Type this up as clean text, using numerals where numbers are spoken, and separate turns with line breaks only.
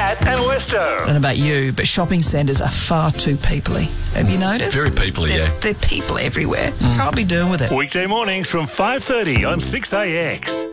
Pat and Westo.
I don't know about you, but shopping centres are far too peoply. Have you noticed?
Very peoply, yeah.
They're people everywhere. Can't be doing with it.
Weekday mornings from 5:30 on 6AX.